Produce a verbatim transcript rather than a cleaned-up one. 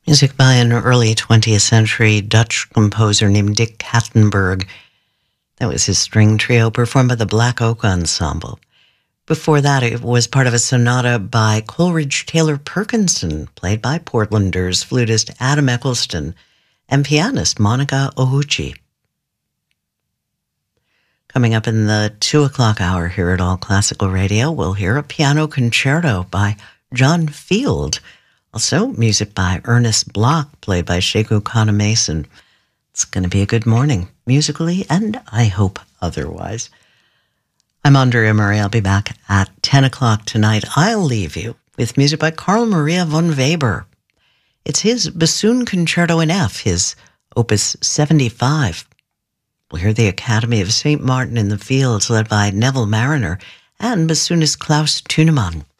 Music by an early twentieth century Dutch composer named Dick Kattenberg. That was his string trio performed by the Black Oak Ensemble. Before that, it was part of a sonata by Coleridge Taylor Perkinson, played by Portlanders flutist Adam Eccleston and pianist Monica Ohuchi. Coming up in the two o'clock hour here at All Classical Radio, we'll hear a piano concerto by John Field. Also, music by Ernest Bloch, played by Sheku Kana-Mason. It's going to be a good morning, musically, and I hope otherwise. I'm Andrea Murray. I'll be back at ten o'clock tonight. I'll leave you with music by Carl Maria von Weber. It's his Bassoon Concerto in F, his Opus seventy-five. We'll hear the Academy of Saint Martin in the Fields, led by Neville Mariner and bassoonist Klaus Thunemann.